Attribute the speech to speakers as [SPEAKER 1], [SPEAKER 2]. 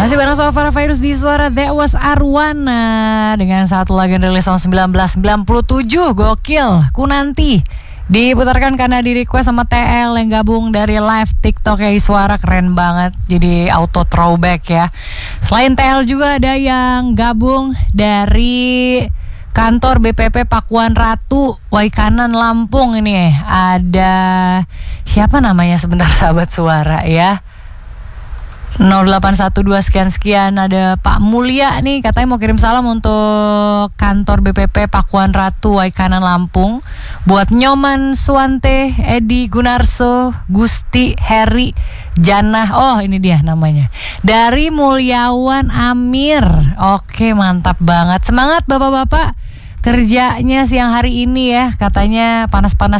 [SPEAKER 1] Masih bareng sama Farah Fairuz di Suara. That was Arwana dengan satu lagu yang rilis tahun 1997. Gokil. Ku nanti diputarkan karena di request sama TL yang gabung dari live TikTok ya Suara. Keren banget. Jadi auto throwback ya. Selain TL juga ada yang gabung dari kantor BPP Pakuan Ratu Waikanan Lampung ini. Ada siapa namanya sebentar sahabat Suara ya. 0812 sekian ada Pak Mulia nih, katanya mau kirim salam untuk kantor BPP Pakuan Ratu Waikanan Lampung buat Nyoman Suwante, Edi Gunarso, Gusti, Heri, Janah. Oh ini dia namanya, dari Mulyawan Amir. Oke mantap banget, semangat bapak-bapak kerjanya siang hari ini ya. Katanya panas-panas